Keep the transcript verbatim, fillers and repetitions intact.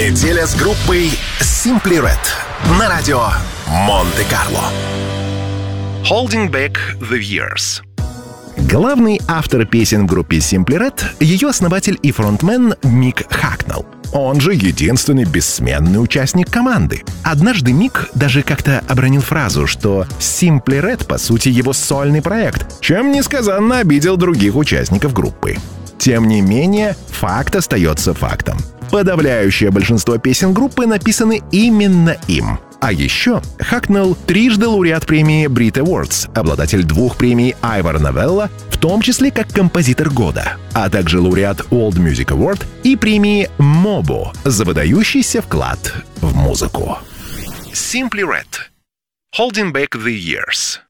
Неделя с группой Simply Red на радио Монте-Карло. Holding Back the Years. Главный автор песен в группе Simply Red — ее основатель и фронтмен Мик Хакнелл. Он же единственный бессменный участник команды. Однажды Мик даже как-то обронил фразу, что Simply Red, по сути, его сольный проект, чем несказанно обидел других участников группы. Тем не менее, факт остается фактом. Подавляющее большинство песен группы написаны именно им. А еще Хакнелл трижды лауреат премии Brit Awards, обладатель двух премий Ivor Novello, в том числе как композитор года, а также лауреат World Music Award и премии Mobo за выдающийся вклад в музыку. Simply Red. Holding Back the Years.